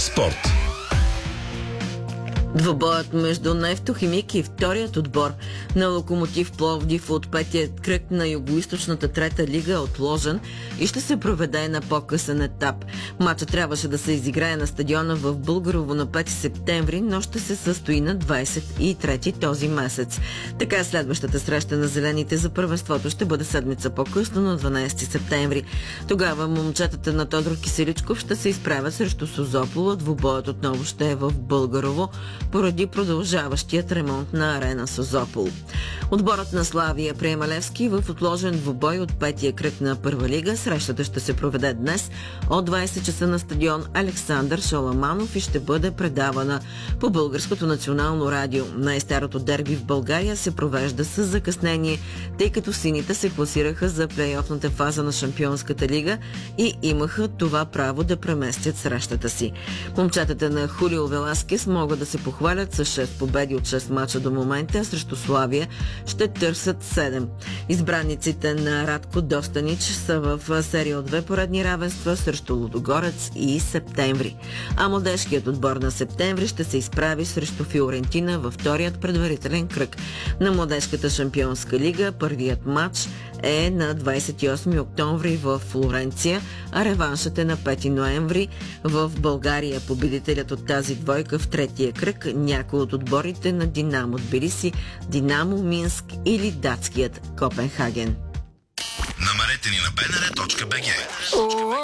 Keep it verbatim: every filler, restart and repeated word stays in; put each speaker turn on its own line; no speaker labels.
спорт.
Двобоят между Нефтохимик и вторият отбор на Локомотив Пловдив от петия кръг на Югоизточната трета лига е отложен и ще се проведе на по-късен етап. Матчът трябваше да се изиграе на стадиона в Българово на пети септември, но ще се състои на двадесет и трети този месец. Така следващата среща на зелените за първенството ще бъде седмица по-късно на дванадесети септември. Тогава момчетата на Тодор Киселичков ще се изправят срещу Созопол. Двобоят отново ще е в Българово поради продължаващият ремонт на арена Созопол. Отборът на Славия приема Левски в отложен двубой от петия кръг на първа лига. Срещата ще се проведе днес от двадесет часа на стадион Александър Шаламанов и ще бъде предавана по Българското национално радио. Най-старото дерби в България се провежда с закъснение, тъй като сините се класираха за плейофната фаза на Шампионската лига и имаха това право да преместят срещата си. Момчетата на Хулио Веласкес могат да се похвалят с шест победи от шест мача до момента, а срещу Славия ще търсят седем. Избранниците на Радко Достанич са в серия от две поредни равенства срещу Лудогорец и Септември. А младежкият отбор на Септември ще се изправи срещу Фиорентина във вторият предварителен кръг на младежката шампионска лига. Първият матч е на двадесет и осми октомври в Флоренция, а реваншът е на пети ноември в България. Победителят от тази двойка в третия кръг някой от отборите на Динамо Тбилиси, Динамо Минск или датският Копенхаген.
Намерете ни на бнр точка бг.